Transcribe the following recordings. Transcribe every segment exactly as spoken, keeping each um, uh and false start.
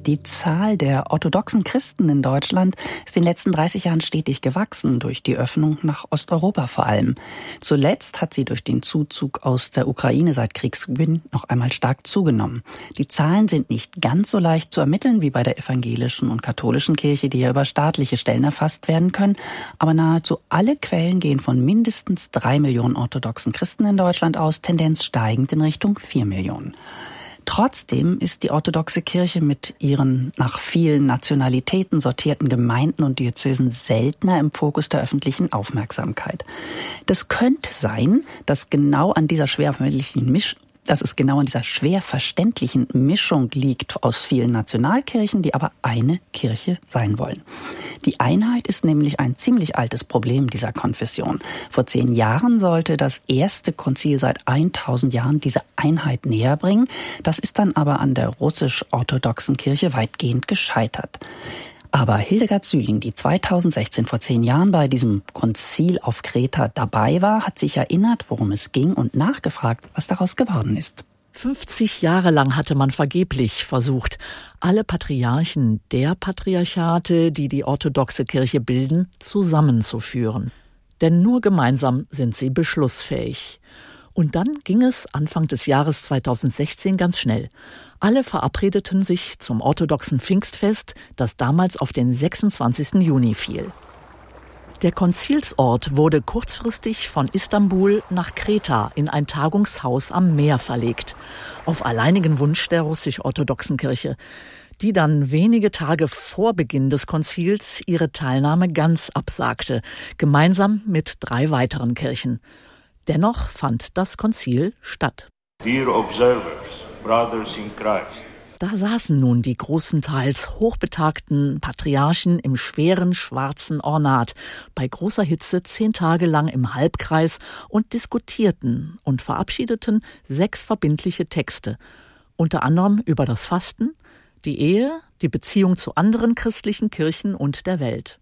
Die Zahl der orthodoxen Christen in Deutschland ist in den letzten dreißig Jahren stetig gewachsen, durch die Öffnung nach Osteuropa vor allem. Zuletzt hat sie durch den Zuzug aus der Ukraine seit Kriegsbeginn noch einmal stark zugenommen. Die Zahlen sind nicht ganz so leicht zu ermitteln wie bei der evangelischen und katholischen Kirche, die ja über staatliche Stellen erfasst werden können. Aber nahezu alle Quellen gehen von mindestens drei Millionen orthodoxen Christen in Deutschland aus, Tendenz steigend in Richtung vier Millionen. Trotzdem ist die orthodoxe Kirche mit ihren nach vielen Nationalitäten sortierten Gemeinden und Diözesen seltener im Fokus der öffentlichen Aufmerksamkeit. Das könnte sein, dass genau an dieser schwerverständlichen Misch dass es genau an dieser schwer verständlichen Mischung liegt aus vielen Nationalkirchen, die aber eine Kirche sein wollen. Die Einheit ist nämlich ein ziemlich altes Problem dieser Konfession. Vor zehn Jahren sollte das erste Konzil seit tausend Jahren diese Einheit näher bringen. Das ist dann aber an der russisch-orthodoxen Kirche weitgehend gescheitert. Aber Hildegard Sühling, die zweitausendsechzehn vor zehn Jahren bei diesem Konzil auf Kreta dabei war, hat sich erinnert, worum es ging und nachgefragt, was daraus geworden ist. fünfzig Jahre lang hatte man vergeblich versucht, alle Patriarchen der Patriarchate, die die orthodoxe Kirche bilden, zusammenzuführen. Denn nur gemeinsam sind sie beschlussfähig. Und dann ging es Anfang des Jahres zweitausendsechzehn ganz schnell. Alle verabredeten sich zum orthodoxen Pfingstfest, das damals auf den sechsundzwanzigsten Juni fiel. Der Konzilsort wurde kurzfristig von Istanbul nach Kreta in ein Tagungshaus am Meer verlegt, auf alleinigen Wunsch der russisch-orthodoxen Kirche, die dann wenige Tage vor Beginn des Konzils ihre Teilnahme ganz absagte, gemeinsam mit drei weiteren Kirchen. Dennoch fand das Konzil statt. Dear observers, brothers in Christ. Da saßen nun die großenteils hochbetagten Patriarchen im schweren schwarzen Ornat, bei großer Hitze zehn Tage lang im Halbkreis und diskutierten und verabschiedeten sechs verbindliche Texte, unter anderem über das Fasten, die Ehe, die Beziehung zu anderen christlichen Kirchen und der Welt.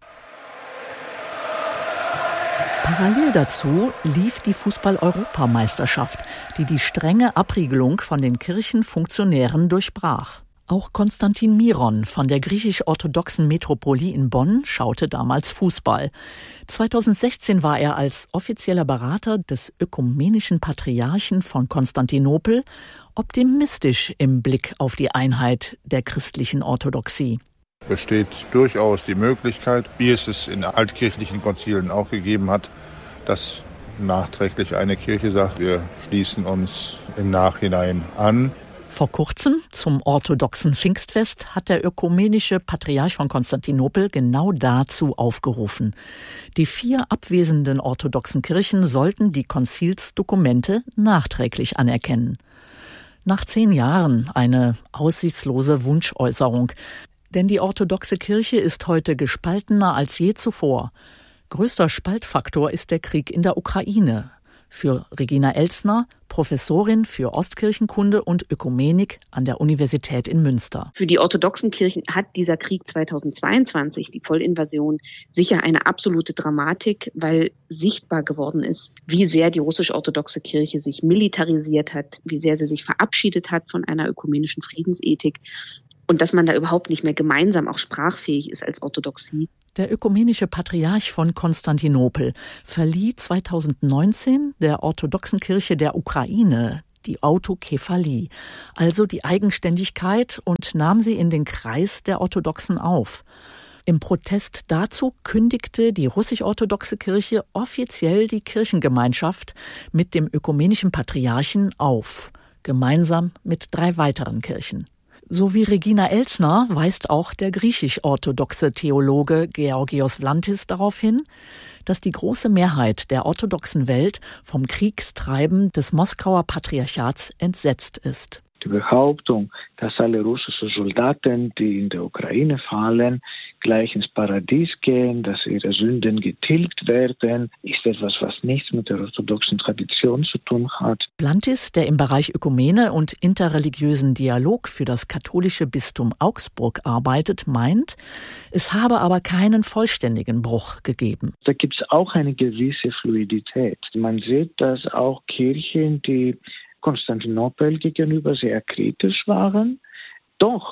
Parallel dazu lief die Fußball-Europameisterschaft, die die strenge Abriegelung von den Kirchenfunktionären durchbrach. Auch Konstantin Miron von der griechisch-orthodoxen Metropolie in Bonn schaute damals Fußball. zweitausendsechzehn war er als offizieller Berater des ökumenischen Patriarchen von Konstantinopel optimistisch im Blick auf die Einheit der christlichen Orthodoxie. Besteht durchaus die Möglichkeit, wie es es in altkirchlichen Konzilen auch gegeben hat, dass nachträglich eine Kirche sagt, wir schließen uns im Nachhinein an. Vor kurzem, zum orthodoxen Pfingstfest, hat der ökumenische Patriarch von Konstantinopel genau dazu aufgerufen. Die vier abwesenden orthodoxen Kirchen sollten die Konzilsdokumente nachträglich anerkennen. Nach zehn Jahren eine aussichtslose Wunschäußerung. Denn die orthodoxe Kirche ist heute gespaltener als je zuvor. Größter Spaltfaktor ist der Krieg in der Ukraine. Für Regina Elstner, Professorin für Ostkirchenkunde und Ökumenik an der Universität in Münster. Für die orthodoxen Kirchen hat dieser Krieg zweitausendzweiundzwanzig, die Vollinvasion, sicher eine absolute Dramatik, weil sichtbar geworden ist, wie sehr die russisch-orthodoxe Kirche sich militarisiert hat, wie sehr sie sich verabschiedet hat von einer ökumenischen Friedensethik. Und dass man da überhaupt nicht mehr gemeinsam auch sprachfähig ist als Orthodoxie. Der ökumenische Patriarch von Konstantinopel verlieh zweitausendneunzehn der orthodoxen Kirche der Ukraine die Autokephalie, also die Eigenständigkeit, und nahm sie in den Kreis der Orthodoxen auf. Im Protest dazu kündigte die russisch-orthodoxe Kirche offiziell die Kirchengemeinschaft mit dem ökumenischen Patriarchen auf, gemeinsam mit drei weiteren Kirchen. So wie Regina Elstner weist auch der griechisch-orthodoxe Theologe Georgios Vlantis darauf hin, dass die große Mehrheit der orthodoxen Welt vom Kriegstreiben des Moskauer Patriarchats entsetzt ist. Die Behauptung, dass alle russischen Soldaten, die in der Ukraine fallen, gleich ins Paradies gehen, dass ihre Sünden getilgt werden, ist etwas, was nichts mit der orthodoxen Tradition zu tun hat. Vlantis, der im Bereich Ökumene und interreligiösen Dialog für das katholische Bistum Augsburg arbeitet, meint, es habe aber keinen vollständigen Bruch gegeben. Da gibt es auch eine gewisse Fluidität. Man sieht, dass auch Kirchen, die Konstantinopel gegenüber sehr kritisch waren, doch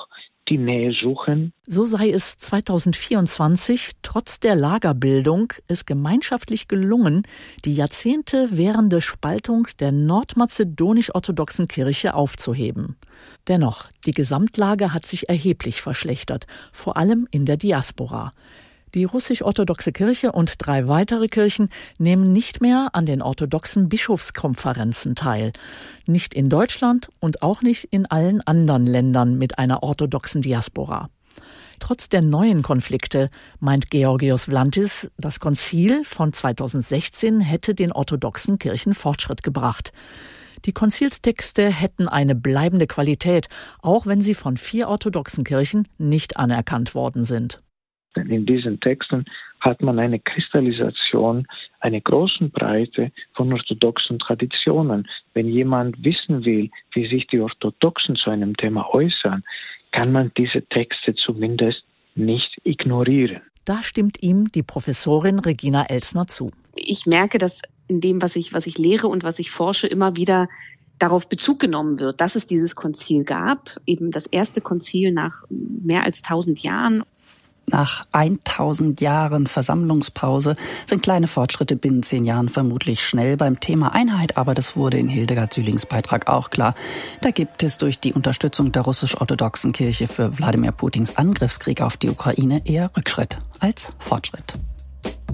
die Nähe suchen. So sei es zweitausendvierundzwanzig trotz der Lagerbildung es gemeinschaftlich gelungen, die Jahrzehnte währende Spaltung der nordmazedonisch-orthodoxen Kirche aufzuheben. Dennoch, die Gesamtlage hat sich erheblich verschlechtert, vor allem in der Diaspora. Die russisch-orthodoxe Kirche und drei weitere Kirchen nehmen nicht mehr an den orthodoxen Bischofskonferenzen teil. Nicht in Deutschland und auch nicht in allen anderen Ländern mit einer orthodoxen Diaspora. Trotz der neuen Konflikte meint Georgios Vlantis, das Konzil von zweitausendsechzehn hätte den orthodoxen Kirchen Fortschritt gebracht. Die Konzilstexte hätten eine bleibende Qualität, auch wenn sie von vier orthodoxen Kirchen nicht anerkannt worden sind. Denn in diesen Texten hat man eine Kristallisation, eine große Breite von orthodoxen Traditionen. Wenn jemand wissen will, wie sich die Orthodoxen zu einem Thema äußern, kann man diese Texte zumindest nicht ignorieren. Da stimmt ihm die Professorin Regina Elsner zu. Ich merke, dass in dem, was ich, was ich lehre und was ich forsche, immer wieder darauf Bezug genommen wird, dass es dieses Konzil gab, eben das erste Konzil nach mehr als tausend Jahren. Nach tausend Jahren Versammlungspause sind kleine Fortschritte binnen zehn Jahren vermutlich schnell beim Thema Einheit, aber das wurde in Hildegard Sühlings Beitrag auch klar. Da gibt es durch die Unterstützung der russisch-orthodoxen Kirche für Wladimir Putins Angriffskrieg auf die Ukraine eher Rückschritt als Fortschritt.